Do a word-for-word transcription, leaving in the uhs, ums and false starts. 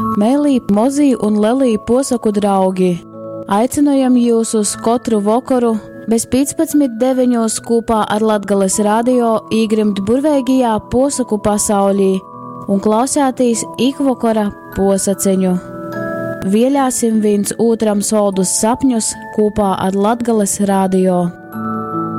Mēlī, mozī un lelī posaku draugi. Aicinojam jūs uz katru vakaru bez piecpadsmit deviņos kopā ar Latgales radio īgrimt burveigajā posaku pasaulī un klausētīs ikvakara posaceņu. Vielāsim viens otram soldus sapņus kopā ar Latgales radio.